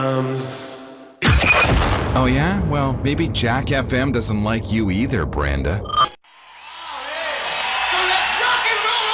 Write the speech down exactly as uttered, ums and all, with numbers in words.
Oh yeah? Well, maybe Jack F M doesn't like you either, Brenda. So let's rock and roll